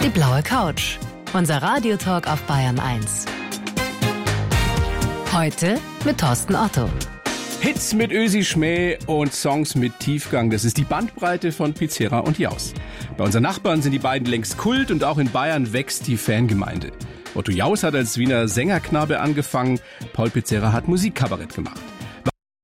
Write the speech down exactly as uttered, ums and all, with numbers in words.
Die blaue Couch. Unser Radiotalk auf Bayern eins. Heute mit Thorsten Otto. Hits mit Ösi Schmäh und Songs mit Tiefgang. Das ist die Bandbreite von Pizzera und Jaus. Bei unseren Nachbarn sind die beiden längst Kult und auch in Bayern wächst die Fangemeinde. Otto Jaus hat als Wiener Sängerknabe angefangen, Paul Pizzera hat Musikkabarett gemacht.